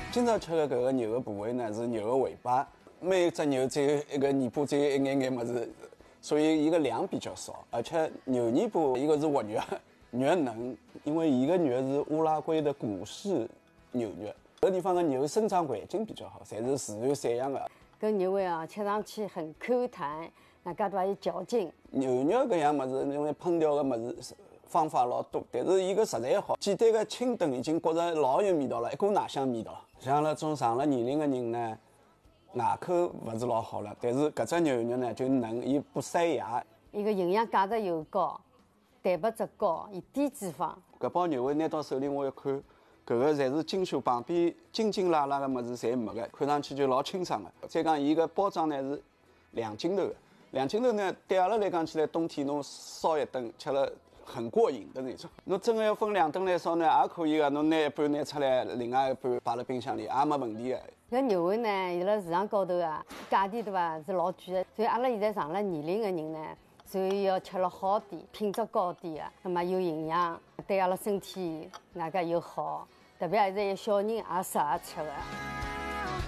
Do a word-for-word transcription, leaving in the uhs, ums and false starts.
今朝吃的搿个牛的部位呢是牛的尾巴，每一只牛只有一个尾巴，只有一眼眼么子，所以伊个量比较少。而且牛尾巴一个是活肉，肉嫩，因为伊个肉是乌拉圭的古式牛肉，搿个地方的牛生长环境比较好，侪是自然散养的。 搿牛尾啊，吃上去很 Q 弹，那搿多有嚼劲。 牛肉搿样物事，因为烹调的物事方法老多，但是伊个食材好，简单的清炖已经觉着老有味道了，一股奶香味道。像那种上了年龄的人呢，牙口勿是老好了，但是搿只牛肉呢就嫩，伊不塞牙。 伊个营养价值又高，蛋白质高，伊低脂肪。 搿包牛尾拿到手里，我一看，搿个侪是精修，旁边筋筋拉拉的物事侪没个，看上去就老清爽的。再讲伊个包装呢是两斤头的，两斤头呢对阿拉来讲起来，冬天侬烧一顿吃了很过瘾的那种。侬真的要分两顿来烧呢，也可以个。侬拿一半拿出来，另外一半摆辣冰箱里，也没问题的。 搿牛尾呢，伊辣市场高头啊，价钿对伐是老贵的，所以阿拉现在上了年龄的人呢，所以要吃了好点，品质高点的，那么有营养，对阿拉身体那个又好，特别现在有小人也适合吃的。